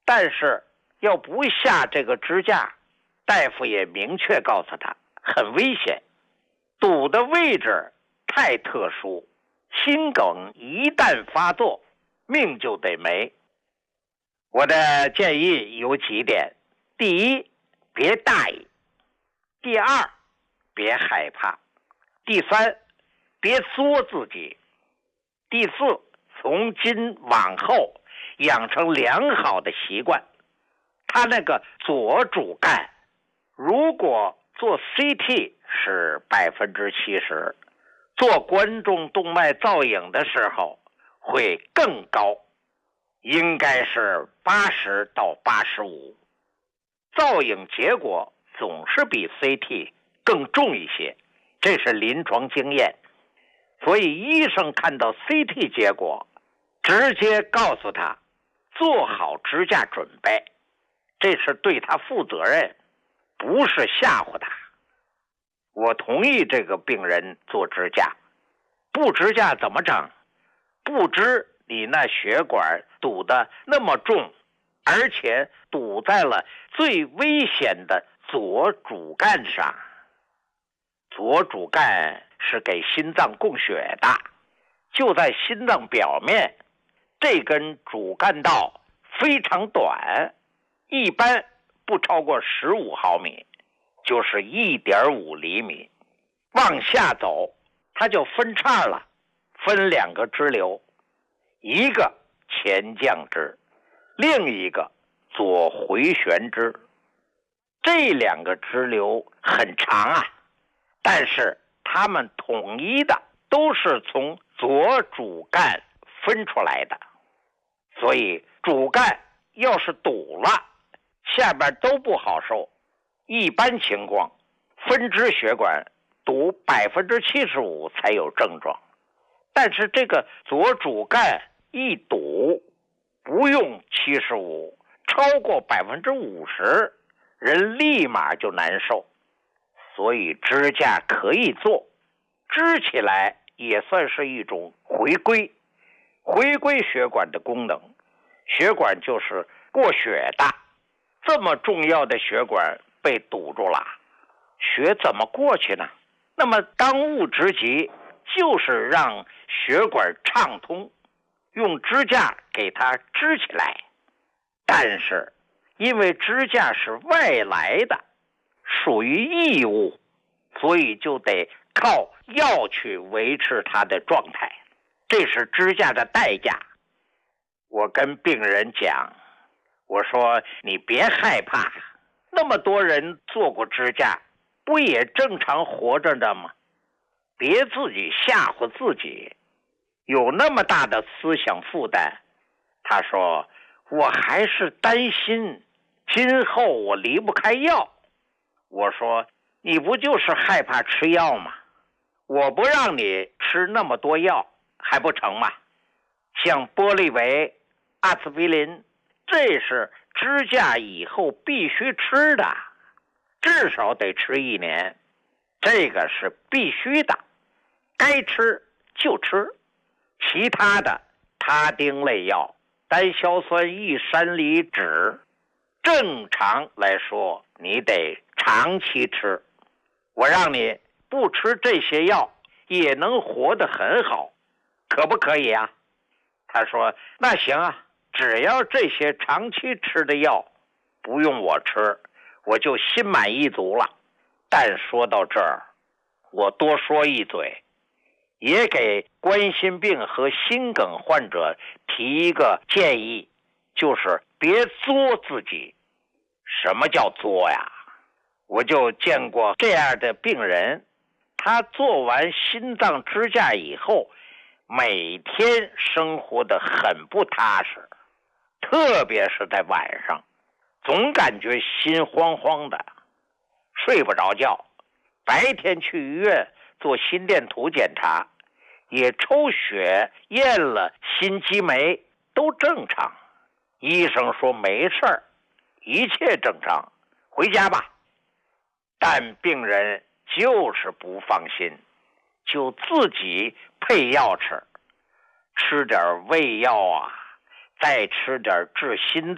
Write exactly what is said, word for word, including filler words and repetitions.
但是要不下这个支架，大夫也明确告诉他很危险，堵的位置太特殊，心梗一旦发作，命就得没。我的建议有几点：第一，别大意；第二，别害怕；第三，别作自己；第四，从今往后养成良好的习惯。他那个左主干，如果做 C T 是百分之七十，做冠状动脉造影的时候会更高，应该是八十到八十五。造影结果总是比 C T 更重一些，这是临床经验。所以医生看到 C T 结果，直接告诉他做好支架准备，这是对他负责任，不是吓唬他。我同意这个病人做支架，不支架怎么整？不知你那血管堵得那么重，而且堵在了最危险的左主干上。左主干是给心脏供血的，就在心脏表面，这根主干道非常短，一般不超过十五毫米，就是 一点五厘米。往下走它就分叉了，分两个支流，一个前降支，另一个左回旋支。这两个支流很长啊，但是它们统一的都是从左主干分出来的，所以主干要是堵了，下边都不好受。一般情况，分支血管堵百分之七十五才有症状，但是这个左主干一堵，不用七十五，超过百分之五十，人立马就难受。所以支架可以做，支起来也算是一种回归，回归血管的功能。血管就是过血的，这么重要的血管被堵住了，血怎么过去呢？那么当务之急就是让血管畅通，用支架给它支起来。但是因为支架是外来的，属于异物，所以就得靠药去维持它的状态，这是支架的代价。我跟病人讲，我说你别害怕，那么多人做过支架，不也正常活着的吗？别自己吓唬自己，有那么大的思想负担。他说我还是担心今后我离不开药。我说你不就是害怕吃药吗？我不让你吃那么多药还不成吗？像玻利维、阿司匹林，这是支架以后必须吃的，至少得吃一年，这个是必须的，该吃就吃。其他的他汀类药、单硝酸异山梨酯，正常来说你得长期吃。我让你不吃这些药也能活得很好，可不可以啊？他说那行啊，只要这些长期吃的药不用我吃，我就心满意足了。但说到这儿，我多说一嘴，也给冠心病和心梗患者提一个建议，就是别作自己。什么叫作呀？我就见过这样的病人，他做完心脏支架以后，每天生活得很不踏实，特别是在晚上，总感觉心慌慌的，睡不着觉。白天去医院做心电图检查，也抽血验了心肌酶，都正常。医生说没事儿，一切正常，回家吧。但病人就是不放心，就自己配药吃，吃点胃药啊，再吃点治心